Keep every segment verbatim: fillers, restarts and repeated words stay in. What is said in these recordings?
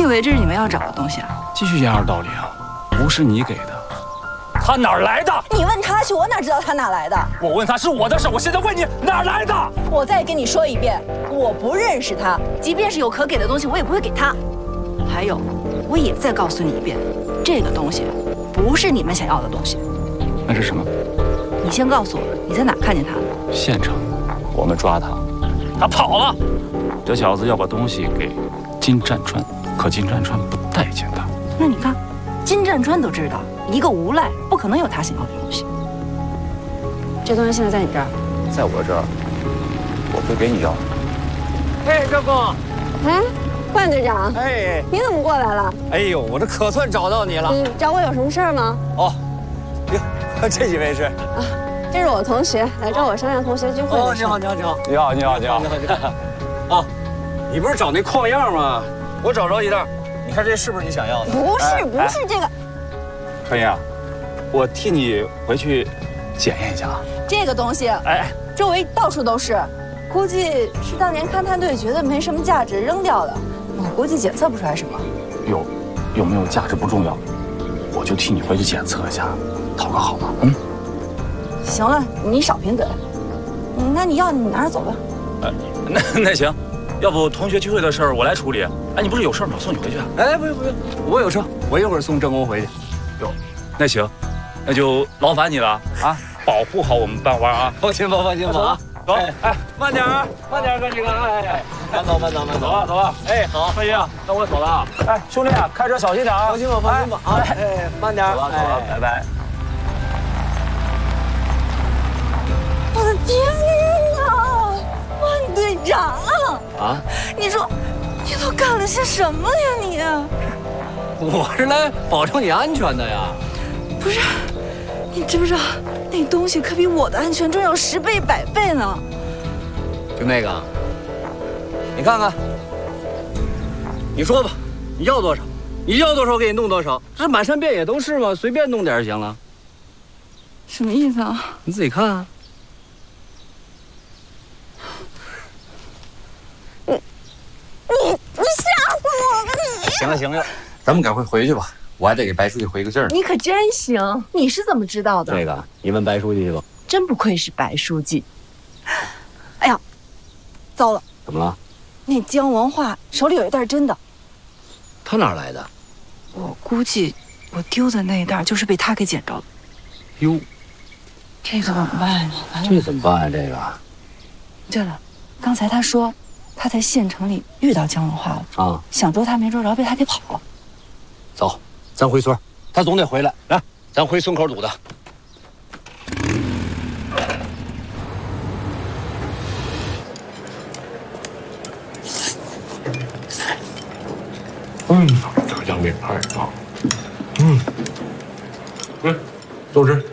以为这是你们要找的东西啊？ 继续掩耳盗铃，不是你给的， 他哪儿来的？ 你问他去，我哪知道他哪来的？ 我问他是我的事，我现在问你哪儿来的？ 我再跟你说一遍，我不认识他，即便是有可给的东西，我也不会给他。还有，我也再告诉你一遍，这个东西不是你们想要的东西。 那是什么？ 你先告诉我，你在哪看见他的？ 县城，我们抓他， 他跑了。 这小子要把东西给金占川，可金占川不待见他。 那你看，金占川都知道，一个无赖不可能有他想要的东西。 这东西现在在你这儿， 在我这儿，我会给你要。 哎，赵工， 哎，范队长， 哎， 你怎么过来了？ 哎呦，我这可算找到你了。 你找我有什么事儿吗？ 哦，哟，这几位是？ 啊，这是我同学，来找我商量同学聚会哦， 的事。 你好，你好，你好， 你好，你好，你好。 你好，你好。啊，你不是找那矿样吗？我找着一袋，你看这是不是你想要的？ 不是，不是这个。 春英，我替你回去检验一下啊。 这个东西， 哎， 周围到处都是，估计是当年勘探队觉得没什么价值扔掉的。我估计检测不出来什么。 有有没有价值不重要，我就替你回去检测一下，讨个好吧？嗯。 行了，你少贫嘴。嗯，那你要你拿着走吧。 呃，那那行，要不同学聚会的事儿我来处理。哎，你不是有事儿吗？送你回去啊？ 哎，不用不用，我有车，我一会儿送郑工回去。 哟，那行，那就劳烦你了啊！保护好我们班花啊！ 放心吧，放心吧啊！ 走， 哎，慢点啊，慢点，哥几个，哎，慢走，慢走，慢走， 走吧，走吧。 哎，好， 飞啊，那我走了啊！哎，兄弟啊，开车小心点啊！ 放心吧，放心吧啊！哎，慢点， 走了，走了，拜拜。 我的天哪，万队长啊！ 你说，你都干了些什么呀你？ 我是来保证你安全的呀。 不是，你知不知道那东西可比我的安全重要十倍百倍呢？ 就那个，你看看，你说吧，你要多少？你要多少给你弄多少，这满山遍野都是嘛，随便弄点就行了。 什么意思啊？ 你自己看啊。 你你你吓死我了你！ 行了行了，咱们赶快回去吧，我还得给白书记回个信儿。 你可真行，你是怎么知道的？ 这个你问白书记去吧。 真不愧是白书记。 哎呀，糟了！ 怎么了？ 那姜文化手里有一袋真的， 他哪来的？ 我估计我丢的那一袋就是被他给捡着的。 哟， 这可怎么办呀？ 这怎么办啊？这个。 对了，刚才他说他在县城里遇到姜文化了啊， 想捉他没捉着，被他给跑了。 走，咱回村，他总得回来。来，咱回村口堵他。 嗯，这个姜饼太棒。嗯，嗯，都吃。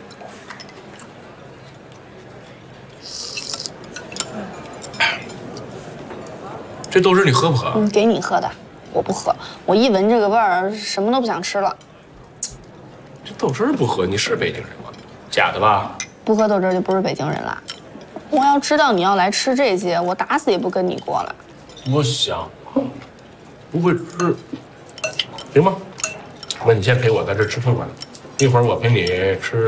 这豆汁你喝不喝？ 嗯，给你喝的，我不喝。我一闻这个味儿，什么都不想吃了。 这豆汁不喝，你是北京人吗？假的吧？ 不喝豆汁就不是北京人了。我要知道你要来吃这些，我打死也不跟你过来。 我想不会吃，行吗？那你先陪我在这吃饭吧，一会儿我陪你吃。